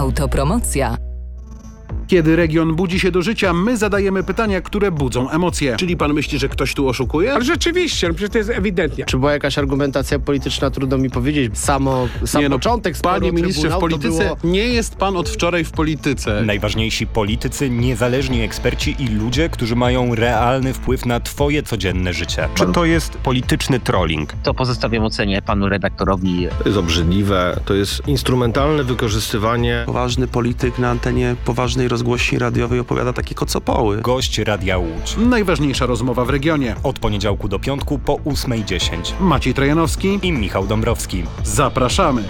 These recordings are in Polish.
Autopromocja. Kiedy region budzi się do życia, my zadajemy pytania, które budzą emocje. Czyli pan myśli, że ktoś tu oszukuje? Ale rzeczywiście, przecież to jest ewidentnie. Czy była jakaś argumentacja polityczna, trudno mi powiedzieć. Sam początek sporu, Panie ministrze, w polityce nie jest pan od wczoraj w polityce. Najważniejsi politycy, niezależni eksperci i ludzie, którzy mają realny wpływ na twoje codzienne życie. Czy to jest polityczny trolling? To pozostawiam ocenie panu redaktorowi. To jest obrzydliwe, to jest instrumentalne wykorzystywanie. Poważny polityk na antenie poważnej rozgłośni radiowej opowiada takie kocopoły. Gość Radia Łódź. Najważniejsza rozmowa w regionie. Od poniedziałku do piątku po 8:10. Maciej Trojanowski I Michał Dąbrowski. Zapraszamy.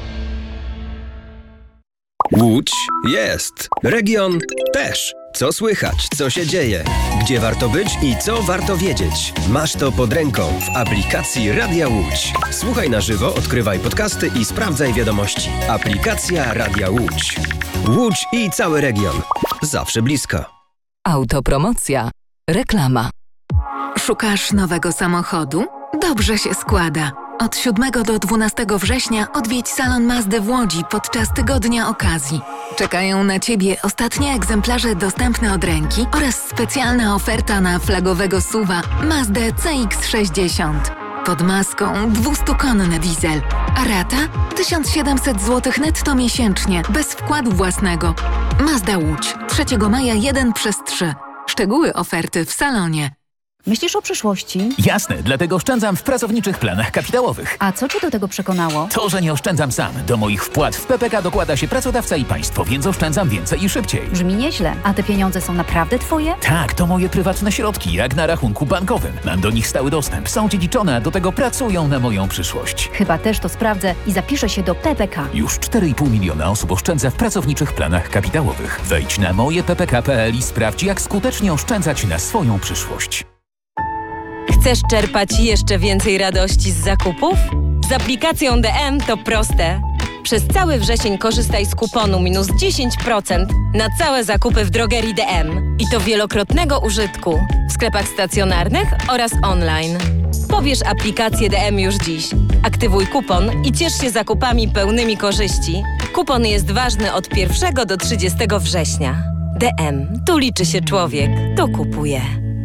Łódź jest. Region też. Co słychać, co się dzieje, gdzie warto być i co warto wiedzieć. Masz to pod ręką w aplikacji Radia Łódź. Słuchaj na żywo, odkrywaj podcasty i sprawdzaj wiadomości. Aplikacja Radia Łódź. Łódź i cały region. Zawsze blisko. Autopromocja. Reklama. Szukasz nowego samochodu? Dobrze się składa. Od 7 do 12 września odwiedź salon Mazdy w Łodzi podczas tygodnia okazji. Czekają na Ciebie ostatnie egzemplarze dostępne od ręki oraz specjalna oferta na flagowego SUV-a Mazdę CX-60. Pod maską 200-konny diesel, a rata 1700 zł netto miesięcznie, bez wkładu własnego. Mazda Łódź, 3 maja 1/3. Szczegóły oferty w salonie. Myślisz o przyszłości? Jasne, dlatego oszczędzam w pracowniczych planach kapitałowych. A co Cię do tego przekonało? To, że nie oszczędzam sam. Do moich wpłat w PPK dokłada się pracodawca i państwo, więc oszczędzam więcej i szybciej. Brzmi nieźle. A te pieniądze są naprawdę Twoje? Tak, to moje prywatne środki, jak na rachunku bankowym. Mam do nich stały dostęp, są dziedziczone, a do tego pracują na moją przyszłość. Chyba też to sprawdzę i zapiszę się do PPK. Już 4,5 miliona osób oszczędza w pracowniczych planach kapitałowych. Wejdź na mojeppk.pl i sprawdź, jak skutecznie oszczędzać na swoją przyszłość. Chcesz czerpać jeszcze więcej radości z zakupów? Z aplikacją DM to proste. Przez cały wrzesień korzystaj z kuponu minus 10% na całe zakupy w drogerii DM. I to wielokrotnego użytku w sklepach stacjonarnych oraz online. Pobierz aplikację DM już dziś. Aktywuj kupon i ciesz się zakupami pełnymi korzyści. Kupon jest ważny od 1 do 30 września. DM. Tu liczy się człowiek. Tu kupuje.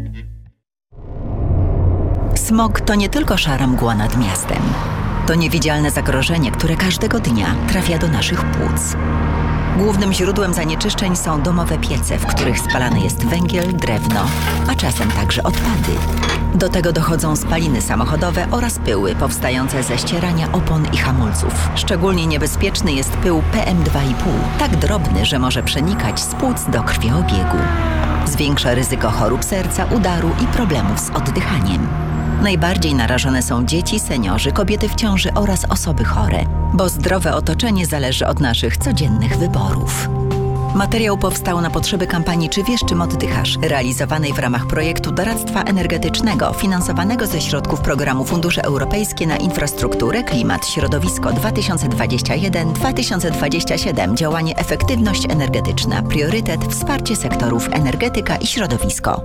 Smog to nie tylko szara mgła nad miastem. To niewidzialne zagrożenie, które każdego dnia trafia do naszych płuc. Głównym źródłem zanieczyszczeń są domowe piece, w których spalany jest węgiel, drewno, a czasem także odpady. Do tego dochodzą spaliny samochodowe oraz pyły powstające ze ścierania opon i hamulców. Szczególnie niebezpieczny jest pył PM2,5, tak drobny, że może przenikać z płuc do krwiobiegu. Zwiększa ryzyko chorób serca, udaru i problemów z oddychaniem. Najbardziej narażone są dzieci, seniorzy, kobiety w ciąży oraz osoby chore, bo zdrowe otoczenie zależy od naszych codziennych wyborów. Materiał powstał na potrzeby kampanii Czy wiesz, czym oddychasz? Realizowanej w ramach projektu doradztwa energetycznego finansowanego ze środków programu Fundusze Europejskie na Infrastrukturę, Klimat, Środowisko 2021-2027. Działanie Efektywność energetyczna. Priorytet wsparcie sektorów energetyka i środowisko.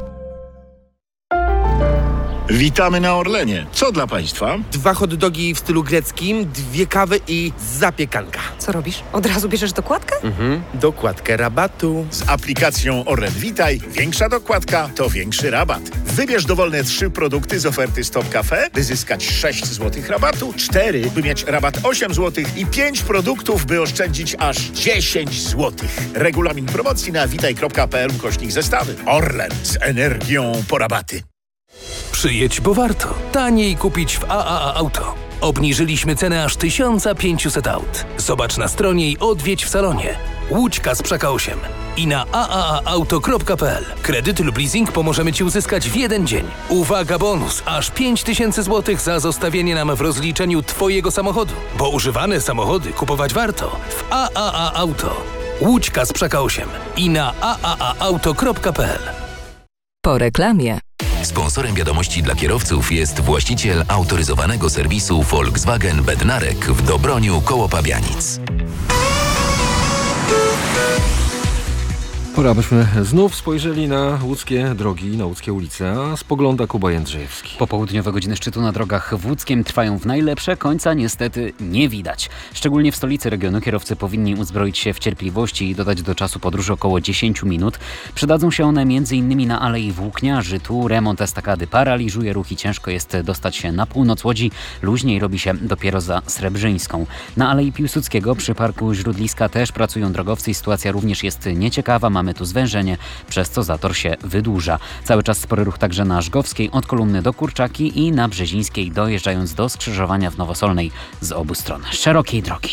Witamy na Orlenie. Co dla Państwa? 2 hot dogi w stylu greckim, 2 kawy i zapiekanka. Co robisz? Od razu bierzesz dokładkę? Dokładkę rabatu. Z aplikacją Orlen Witaj większa dokładka to większy rabat. Wybierz dowolne 3 produkty z oferty Stop Cafe, by zyskać 6 zł rabatu, 4, by mieć rabat 8 zł i 5 produktów, by oszczędzić aż 10 zł. Regulamin promocji na witaj.pl/zestawy. Orlen z energią po rabaty. Przyjedź, bo warto. Taniej kupić w AAA Auto. Obniżyliśmy cenę aż 1500 aut. Zobacz na stronie i odwiedź w salonie. Łódź Kasprzyka 8 i na aaauto.pl. Kredyt lub leasing pomożemy Ci uzyskać w 1 dzień. Uwaga, bonus! Aż 5000 zł za zostawienie nam w rozliczeniu Twojego samochodu. Bo używane samochody kupować warto w AAA Auto. Łódź Kasprzyka 8 i na aaauto.pl. Po reklamie. Sponsorem wiadomości dla kierowców jest właściciel autoryzowanego serwisu Volkswagen Bednarek w Dobroniu koło Pabianic. Pora, byśmy znów spojrzeli na łódzkie drogi, na łódzkie ulice, a spogląda Kuba Jędrzejewski. Popołudniowe godziny szczytu na drogach w Łódzkiem trwają w najlepsze, końca niestety nie widać. Szczególnie w stolicy regionu kierowcy powinni uzbroić się w cierpliwości i dodać do czasu podróży około 10 minut. Przydadzą się one m.in. na Alei Włókniarzy. Tu remont estakady paraliżuje ruch i ciężko jest dostać się na północ Łodzi. Luźniej robi się dopiero za Srebrzyńską. Na Alei Piłsudskiego przy Parku Źródliska też pracują drogowcy i sytuacja również jest nieciekawa. Mamy tu zwężenie, przez co zator się wydłuża. Cały czas spory ruch także na Żgowskiej od Kolumny do Kurczaki i na Brzezińskiej, dojeżdżając do skrzyżowania w Nowosolnej z obu stron szerokiej drogi.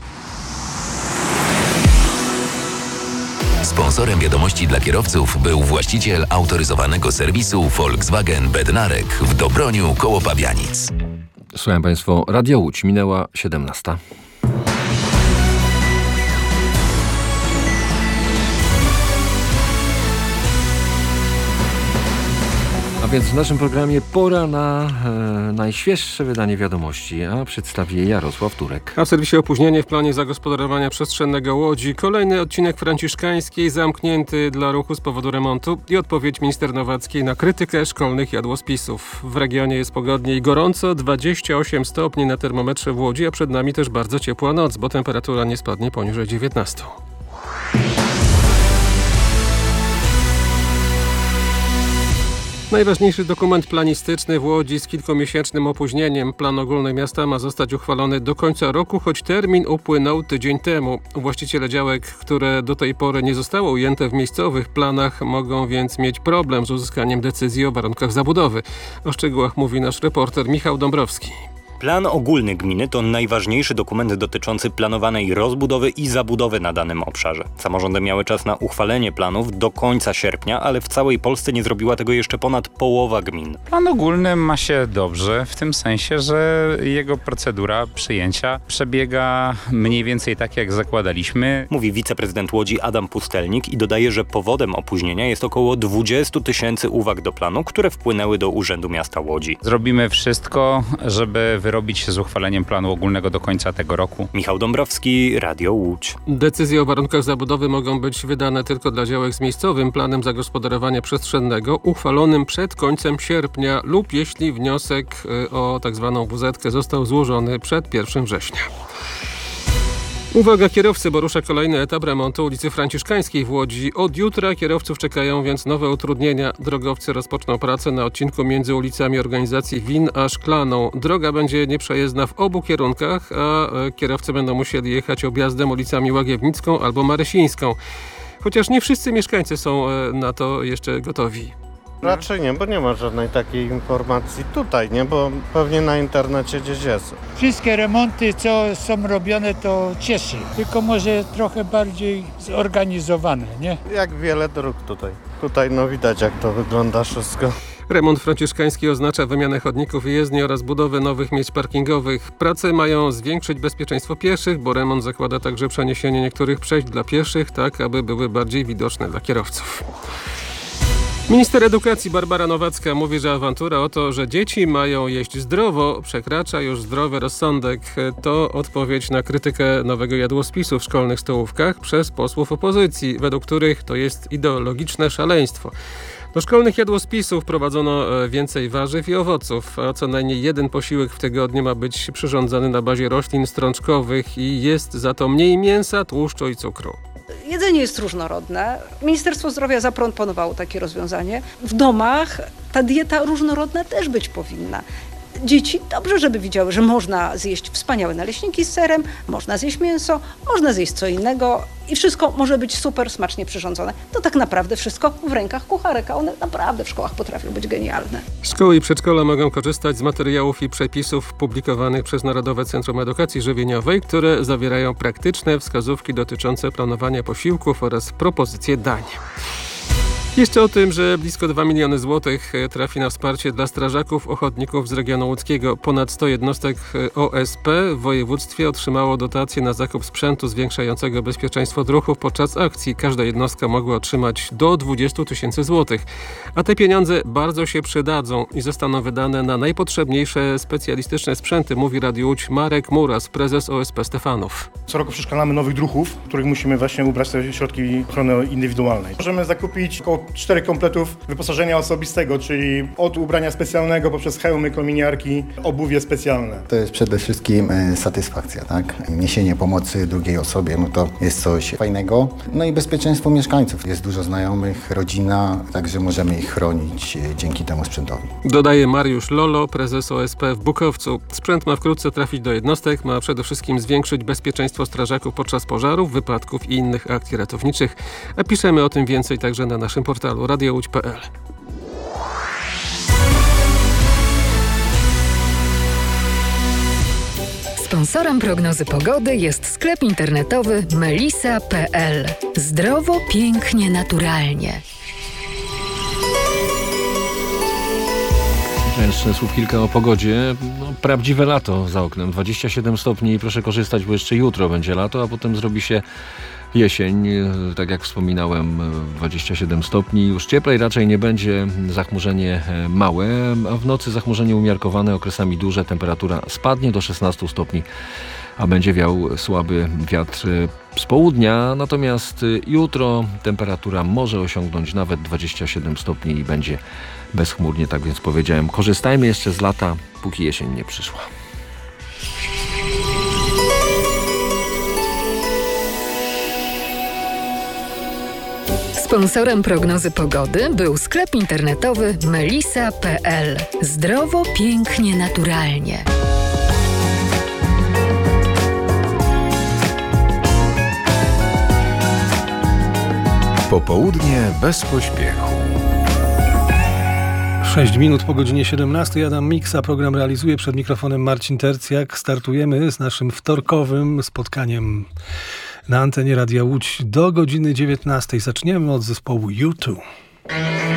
Sponsorem wiadomości dla kierowców był właściciel autoryzowanego serwisu Volkswagen Bednarek w Dobroniu koło Pabianic. Słucham Państwo, Radio Łódź, minęła 17. A więc w naszym programie pora na najświeższe wydanie wiadomości, a przedstawi je Jarosław Turek. A w serwisie opóźnienie w planie zagospodarowania przestrzennego Łodzi. Kolejny odcinek Franciszkańskiej zamknięty dla ruchu z powodu remontu i odpowiedź minister Nowackiej na krytykę szkolnych jadłospisów. W regionie jest pogodnie i gorąco, 28 stopni na termometrze w Łodzi, a przed nami też bardzo ciepła noc, bo temperatura nie spadnie poniżej 19. Najważniejszy dokument planistyczny w Łodzi z kilkumiesięcznym opóźnieniem. Plan ogólny miasta ma zostać uchwalony do końca roku, choć termin upłynął tydzień temu. Właściciele działek, które do tej pory nie zostały ujęte w miejscowych planach, mogą więc mieć problem z uzyskaniem decyzji o warunkach zabudowy. O szczegółach mówi nasz reporter Michał Dąbrowski. Plan ogólny gminy to najważniejszy dokument dotyczący planowanej rozbudowy i zabudowy na danym obszarze. Samorządy miały czas na uchwalenie planów do końca sierpnia, ale w całej Polsce nie zrobiła tego jeszcze ponad połowa gmin. Plan ogólny ma się dobrze, w tym sensie, że jego procedura przyjęcia przebiega mniej więcej tak, jak zakładaliśmy. Mówi wiceprezydent Łodzi Adam Pustelnik i dodaje, że powodem opóźnienia jest około 20 000 uwag do planu, które wpłynęły do Urzędu Miasta Łodzi. Zrobimy wszystko, żeby wyrobić się z uchwaleniem planu ogólnego do końca tego roku. Michał Dąbrowski, Radio Łódź. Decyzje o warunkach zabudowy mogą być wydane tylko dla działek z miejscowym planem zagospodarowania przestrzennego uchwalonym przed końcem sierpnia lub jeśli wniosek o tzw. WZ-kę został złożony przed 1 września. Uwaga kierowcy, bo rusza kolejny etap remontu ulicy Franciszkańskiej w Łodzi. Od jutra kierowców czekają więc nowe utrudnienia. Drogowcy rozpoczną pracę na odcinku między ulicami organizacji WIN a Szklaną. Droga będzie nieprzejezdna w obu kierunkach, a kierowcy będą musieli jechać objazdem ulicami Łagiewnicką albo Marysińską. Chociaż nie wszyscy mieszkańcy są na to jeszcze gotowi. Raczej nie, bo nie ma żadnej takiej informacji tutaj, nie? Bo pewnie na internecie gdzieś jest. Wszystkie remonty, co są robione, to cieszy. Tylko może trochę bardziej zorganizowane, nie? Jak wiele dróg tutaj. Tutaj no widać, jak to wygląda wszystko. Remont franciszkański oznacza wymianę chodników i jezdni oraz budowę nowych miejsc parkingowych. Prace mają zwiększyć bezpieczeństwo pieszych, bo remont zakłada także przeniesienie niektórych przejść dla pieszych, tak aby były bardziej widoczne dla kierowców. Minister edukacji Barbara Nowacka mówi, że awantura o to, że dzieci mają jeść zdrowo, przekracza już zdrowy rozsądek. To odpowiedź na krytykę nowego jadłospisu w szkolnych stołówkach przez posłów opozycji, według których to jest ideologiczne szaleństwo. Do szkolnych jadłospisów wprowadzono więcej warzyw i owoców, a co najmniej jeden posiłek w tygodniu ma być przyrządzany na bazie roślin strączkowych i jest za to mniej mięsa, tłuszczu i cukru. Jedzenie jest różnorodne. Ministerstwo Zdrowia zaproponowało takie rozwiązanie. W domach ta dieta różnorodna też być powinna. Dzieci dobrze, żeby widziały, że można zjeść wspaniałe naleśniki z serem, można zjeść mięso, można zjeść co innego i wszystko może być super smacznie przyrządzone. To tak naprawdę wszystko w rękach kucharek, a one naprawdę w szkołach potrafią być genialne. Szkoły i przedszkola mogą korzystać z materiałów i przepisów publikowanych przez Narodowe Centrum Edukacji Żywieniowej, które zawierają praktyczne wskazówki dotyczące planowania posiłków oraz propozycje dań. Jeszcze o tym, że blisko 2 miliony złotych trafi na wsparcie dla strażaków ochotników z regionu łódzkiego. Ponad 100 jednostek OSP w województwie otrzymało dotacje na zakup sprzętu zwiększającego bezpieczeństwo druhów. Podczas akcji każda jednostka mogła otrzymać do 20 000 złotych. A te pieniądze bardzo się przydadzą i zostaną wydane na najpotrzebniejsze specjalistyczne sprzęty, mówi Radiu Łódź Marek Muras, prezes OSP Stefanów. Co roku przeszkalamy nowych druhów, których musimy właśnie ubrać te środki ochrony indywidualnej. Możemy zakupić około 4 kompletów wyposażenia osobistego, czyli od ubrania specjalnego poprzez hełmy, kominiarki, obuwie specjalne. To jest przede wszystkim satysfakcja, tak? Niesienie pomocy drugiej osobie, no to jest coś fajnego. No i bezpieczeństwo mieszkańców. Jest dużo znajomych, rodzina, także możemy ich chronić dzięki temu sprzętowi. Dodaje Mariusz Lolo, prezes OSP w Bukowcu. Sprzęt ma wkrótce trafić do jednostek, ma przede wszystkim zwiększyć bezpieczeństwo strażaków podczas pożarów, wypadków i innych akcji ratowniczych. A piszemy o tym więcej także na naszym portalu radiołódź.pl. Sponsorem prognozy pogody jest sklep internetowy melisa.pl. Zdrowo, pięknie, naturalnie. Jeszcze słów kilka o pogodzie. Prawdziwe lato za oknem. 27 stopni. Proszę korzystać, bo jeszcze jutro będzie lato, a potem zrobi się jesień. Tak jak wspominałem, 27 stopni. Już cieplej raczej nie będzie. Zachmurzenie małe, a w nocy zachmurzenie umiarkowane, okresami duże. Temperatura spadnie do 16 stopni, a będzie wiał słaby wiatr z południa. Natomiast jutro temperatura może osiągnąć nawet 27 stopni i będzie bezchmurnie, tak więc powiedziałem. Korzystajmy jeszcze z lata, póki jesień nie przyszła. Sponsorem prognozy pogody był sklep internetowy melisa.pl. Zdrowo, pięknie, naturalnie. Popołudnie bez pośpiechu. 6 minut po godzinie 17. Adam Miksa. Program realizuje, przed mikrofonem Marcin Tercjak. Startujemy z naszym wtorkowym spotkaniem na antenie Radia Łódź do godziny 19. Zaczniemy od zespołu U2.